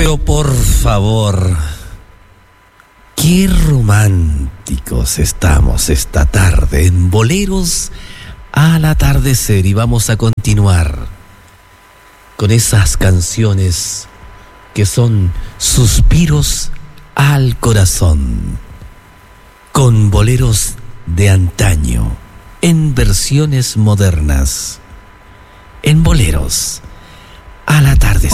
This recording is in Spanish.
Pero por favor, qué románticos estamos esta tarde en Boleros al atardecer, y vamos a continuar con esas canciones que son suspiros al corazón, con boleros de antaño en versiones modernas, en Boleros al atardecer.